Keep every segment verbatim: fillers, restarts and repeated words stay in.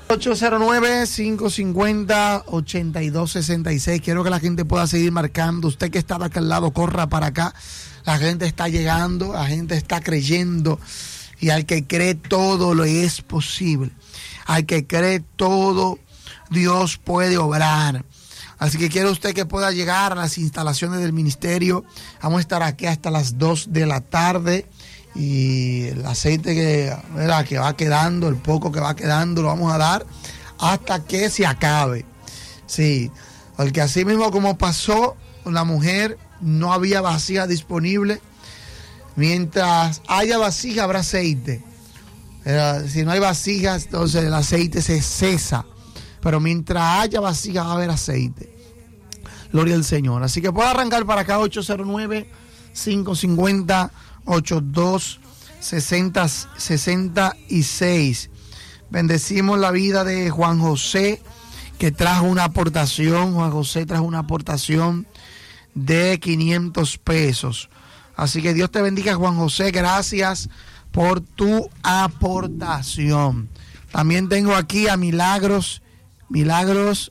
ocho cero nueve, cinco cinco cero, ocho dos seis seis. Quiero que la gente pueda seguir marcando. Usted que estaba acá al lado, corra para acá. La gente está llegando, la gente está creyendo. Y al que cree todo lo es posible. Al que cree todo, Dios puede obrar. Así que quiere usted que pueda llegar a las instalaciones del ministerio. Vamos a estar aquí hasta las dos de la tarde. Y el aceite que, ¿verdad?, que va quedando, el poco que va quedando, lo vamos a dar hasta que se acabe. Sí, porque así mismo como pasó con la mujer, no había vasija disponible. Mientras haya vasija, habrá aceite. Pero si no hay vasijas, entonces el aceite se cesa. Pero mientras haya vasija, va a haber aceite. Gloria al Señor. Así que puedo arrancar para acá, ocho cero nueve, cinco cinco cero, ocho dos seis seis. Bendecimos la vida de Juan José, que trajo una aportación. Juan José trajo una aportación de quinientos pesos. Así que Dios te bendiga, Juan José. Gracias por tu aportación. También tengo aquí a Milagros, Milagros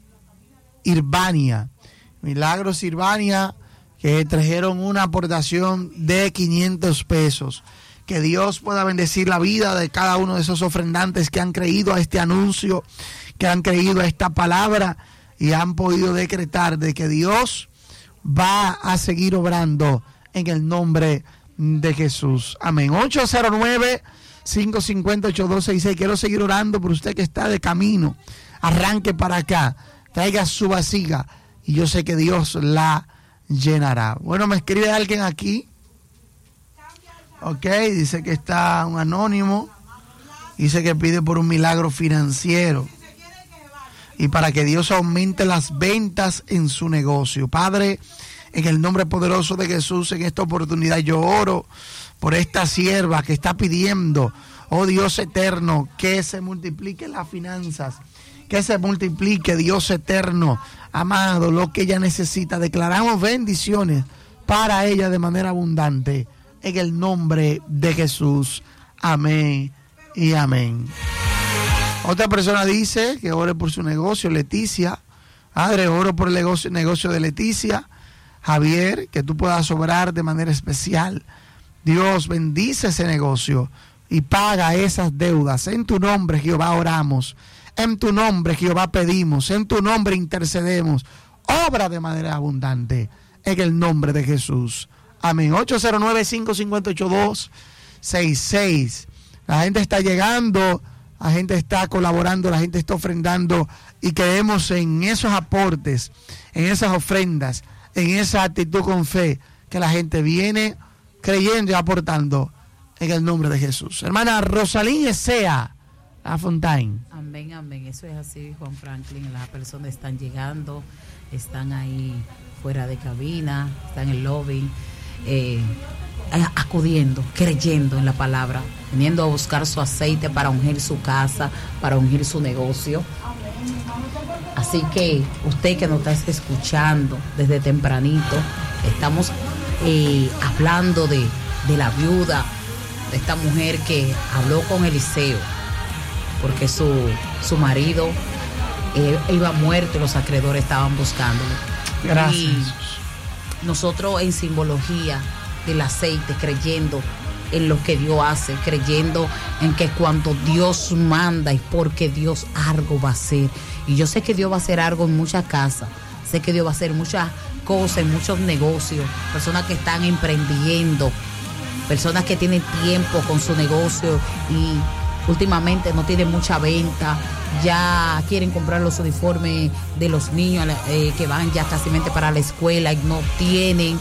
Irbania. Milagros Irbania, que trajeron una aportación de quinientos pesos. Que Dios pueda bendecir la vida de cada uno de esos ofrendantes que han creído a este anuncio, que han creído a esta palabra y han podido decretar de que Dios va a seguir obrando en el nombre de Jesús. Amén. ocho cero nueve, cinco cinco cero, ocho dos seis seis. Quiero seguir orando por usted que está de camino. Arranque para acá, traiga su vasija y yo sé que Dios la llenará. Bueno, me escribe alguien aquí. Ok, dice que está un anónimo. Dice que pide por un milagro financiero y para que Dios aumente las ventas en su negocio. Padre, en el nombre poderoso de Jesús, en esta oportunidad yo oro por esta sierva que está pidiendo, oh Dios eterno, que se multipliquen las finanzas, que se multiplique, Dios eterno, amado, lo que ella necesita. Declaramos bendiciones para ella de manera abundante, en el nombre de Jesús. Amén y amén. Otra persona dice que ore por su negocio, Leticia. Padre, oro por el negocio, negocio de Leticia. Javier, que tú puedas obrar de manera especial. Dios, bendice ese negocio y paga esas deudas. En tu nombre, Jehová, oramos. En tu nombre, Jehová, pedimos. En tu nombre intercedemos. Obra de manera abundante. En el nombre de Jesús. Amén. ocho cero nueve, cinco cinco ocho dos seis seis. La gente está llegando, la gente está colaborando, la gente está ofrendando y creemos en esos aportes, en esas ofrendas, en esa actitud con fe, que la gente viene creyendo y aportando en el nombre de Jesús. Hermana Rosalín Esea, La Fontaine. Amén, amén. Eso es así, Juan Franklin. Las personas están llegando, están ahí fuera de cabina, están en el lobby, eh, acudiendo, creyendo en la palabra, viniendo a buscar su aceite para ungir su casa, para ungir su negocio. Así que usted que nos está escuchando desde tempranito, estamos eh, hablando de, de la viuda, de esta mujer que habló con Eliseo, porque su, su marido eh, iba muerto y los acreedores estaban buscándolo. Gracias. Y nosotros en simbología del aceite, creyendo en lo que Dios hace, creyendo en que cuando Dios manda y porque Dios algo va a hacer. Y yo sé que Dios va a hacer algo en muchas casas, sé que Dios va a hacer muchas cosas en muchos negocios, personas que están emprendiendo, personas que tienen tiempo con su negocio y últimamente no tienen mucha venta, ya quieren comprar los uniformes de los niños eh, que van ya casi para la escuela y no tienen.